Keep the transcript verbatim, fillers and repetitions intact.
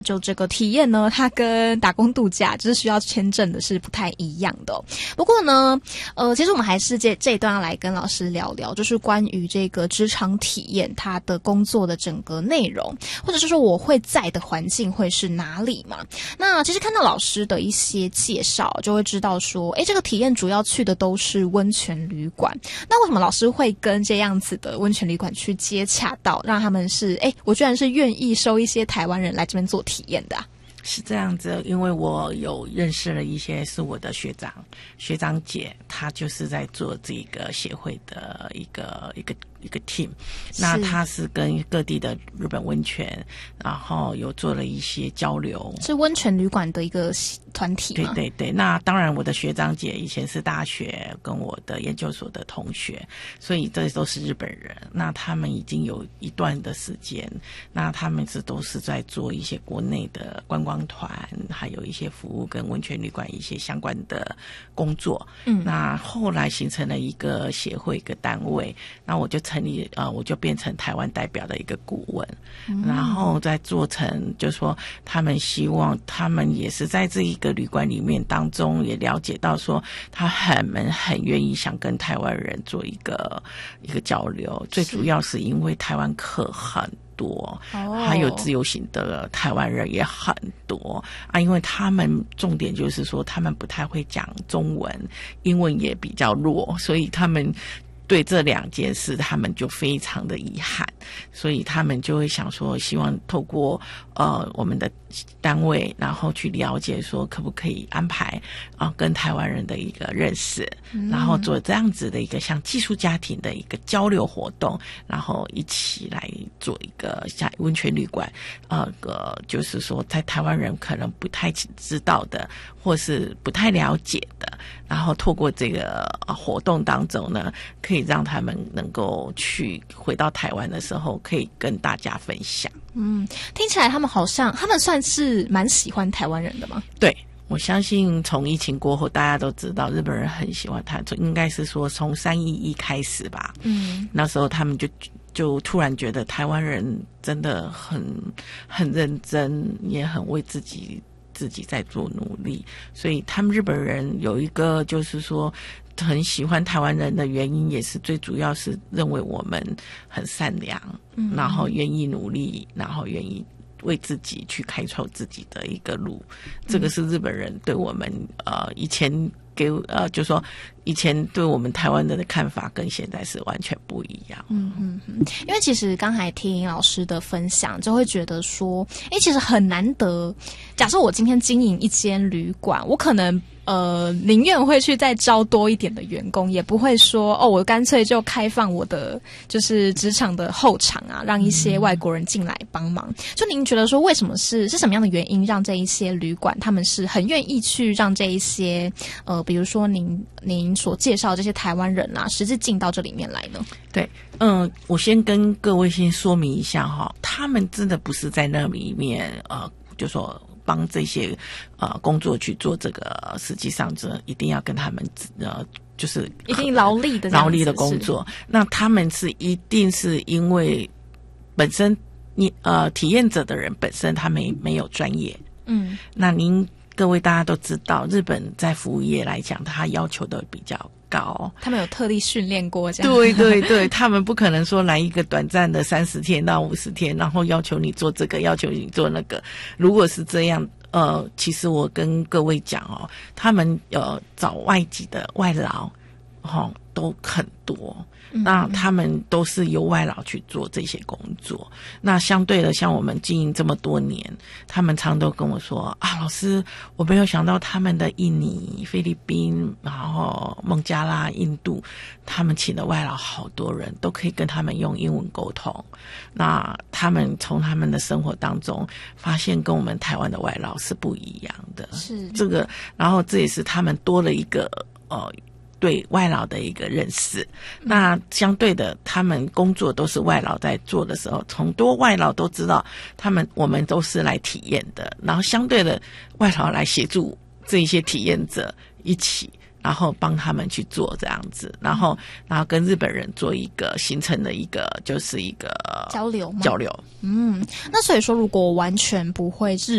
就这个体验呢，它跟打工度假就是需要签证的是不太一样的哦。不过呢，呃，其实我们还是这这一段要来跟老师聊聊，就是关于这个职场体验，它的工作的整个内容，或者是说我会在的环境会是哪里嘛？那其实看到老师的一些介绍，就会知道说，诶，这个体验主要去的都是温泉旅馆。那为什么老师会跟这样子的温泉旅馆去接洽到，让他们是，诶，我居然是愿意收一些台湾人来这边做体验的啊？ 是这样子，因为我有认识了一些是我的学长学长姐，他就是在做这个协会的一个一个一个 team， 那他是跟各地的日本温泉，然后有做了一些交流，是温泉旅馆的一个团体吗？ 对对对，那当然我的学长姐以前是大学跟我的研究所的同学，所以这都是日本人，那他们已经有一段的时间，那他们是都是在做一些国内的观光团，还有一些服务跟温泉旅馆一些相关的工作。嗯，那后来形成了一个协会一个单位，那我就成立呃，我就变成台湾代表的一个顾问，嗯、然后再做成就是说他们希望他们也是在这一个旅馆里面当中也了解到说他很很愿意想跟台湾人做一个一个交流，最主要是因为台湾客很多，还有自由行的台湾人也很多啊，因为他们重点就是说他们不太会讲中文，英文也比较弱，所以他们对这两件事他们就非常的遗憾，所以他们就会想说希望透过呃我们的单位，然后去了解说可不可以安排啊跟台湾人的一个认识、嗯、然后做这样子的一个像寄宿家庭的一个交流活动，然后一起来做一个像温泉旅馆呃个就是说在台湾人可能不太知道的或是不太了解的，然后透过这个活动当中呢，可以让他们能够去回到台湾的时候可以跟大家分享。 嗯，听起来他们好像他们算是蛮喜欢台湾人的吗？ 对，我相信从疫情过后大家都知道日本人很喜欢台，应该是说从三一一开始吧，嗯，那时候他们就就突然觉得台湾人真的很很认真，也很为自己自己在做努力，所以他们日本人有一个就是说很喜欢台湾人的原因，也是最主要是认为我们很善良，嗯，然后愿意努力，然后愿意为自己去开创自己的一个路，这个是日本人对我们呃以前给呃就说以前对我们台湾人的看法跟现在是完全不一样。 嗯嗯嗯，因为其实刚才听老师的分享，就会觉得说，哎，其实很难得。假设我今天经营一间旅馆，我可能呃宁愿会去再招多一点的员工，也不会说哦，我干脆就开放我的就是职场的后场啊，让一些外国人进来帮忙。嗯、就您觉得说，为什么是是什么样的原因，让这一些旅馆他们是很愿意去让这一些呃，比如说您您所介绍这些台湾人啊，实际进到这里面来呢？ 对，嗯，我先跟各位先说明一下哈，他们真的不是在那里面呃，就说帮这些呃工作去做这个，实际上这一定要跟他们呃就是一定劳力的劳力的工作，那他们是一定是因为本身你呃体验者的人本身他没没有专业，嗯，那您各位大家都知道，日本在服务业来讲，他要求的比较高， 他们有特地训练过这样。 对对对，他们不可能说来一个短暂的三十天到五十天，然后要求你做这个，要求你做那个。如果是这样，呃，其实我跟各位讲哦，他们呃找外籍的外劳，哦，都很多。那他们都是由外劳去做这些工作，那相对的像我们经营这么多年，他们常都跟我说啊，老师，我没有想到他们的印尼、菲律宾，然后孟加拉、印度，他们请的外劳好多人都可以跟他们用英文沟通，那他们从他们的生活当中发现跟我们台湾的外劳是不一样的，是这个，然后这也是他们多了一个呃对外劳的一个认识，那相对的他们工作都是外劳在做的时候，很多外劳都知道他们我们都是来体验的，然后相对的外劳来协助这一些体验者一起然后帮他们去做这样子，然后、嗯、然后跟日本人做一个形成的一个就是一个交流吗？ 交流。 嗯，那所以说如果完全不会日